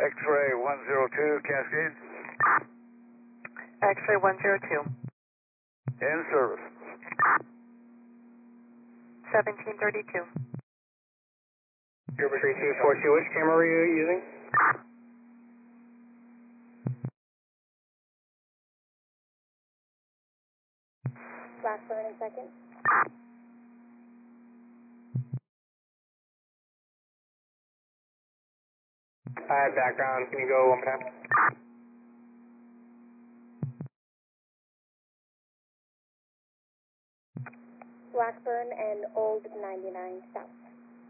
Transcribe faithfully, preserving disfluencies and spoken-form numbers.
X-ray one zero two, Cascade. X-ray one zero two. In service. seventeen thirty-two. three two four two, which camera were you using? Blackburn in second. I have background, can you go one more time? Blackburn and Old ninety-nine south.